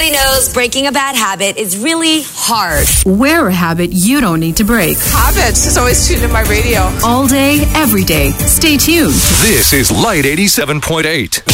Everybody knows breaking a bad habit is really hard. Wear a habit you don't need to break. Habits is always tuned in my radio. All day, every day. Stay tuned. This is Light 87.8.